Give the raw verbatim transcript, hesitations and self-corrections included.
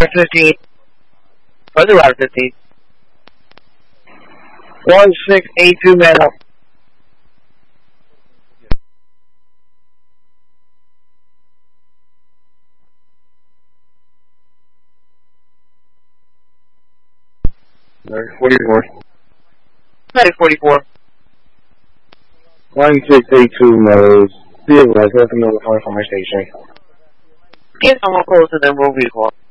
fifteen. What's the ladder fifteen? one six eight two man up. forty-four. forty-four. one six eight two knows. Be advised, let them know the phone from my station. Get someone closer than we'll be called.